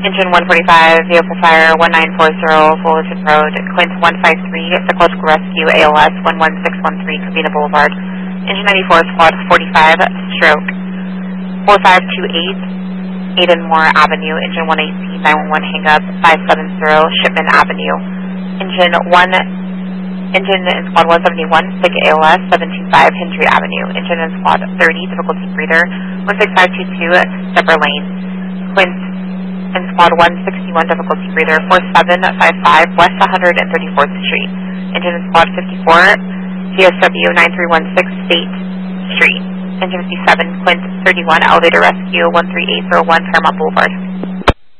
Engine 145, vehicle fire 1940, Fullerton Road, Quint 153, Psychological Rescue, ALS 11613, Covina Boulevard. Engine 94, Squad 45, stroke 4528, Aiden Moore Avenue. Engine 118, 911, hang up 570, Shipman Avenue. Engine in Squad 171, SIG ALS 725, Hendry Avenue. Engine in Squad 30, difficulty breather 16522, Stepper Lane. Quint in Squad 161, difficulty breather 4755, West 134th Street. Engine in Squad 54, GSW 9316, State Street. Engine 57, Quint 31, elevator rescue 13801, Paramount Boulevard.